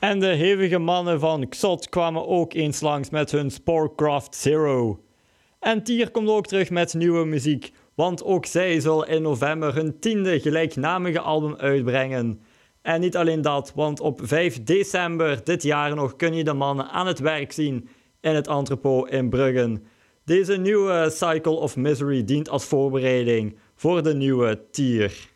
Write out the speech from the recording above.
En de hevige mannen van Xot kwamen ook eens langs met hun Sporecraft Zero. En Tyr komt ook terug met nieuwe muziek, want ook zij zullen in november hun 10e gelijknamige album uitbrengen. En niet alleen dat, want op 5 december dit jaar nog kun je de mannen aan het werk zien in het entrepot in Bruggen. Deze nieuwe Cycle of Misery dient als voorbereiding voor de nieuwe Tyr.